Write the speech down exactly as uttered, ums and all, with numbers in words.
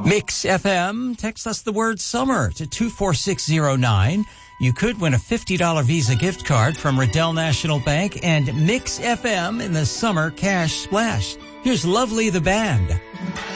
Mix F M, text us the word summer to two four six zero nine. You could win a fifty dollars Visa gift card from Riddell National Bank and Mix F M in the Summer Cash Splash. Here's Lovely the Band.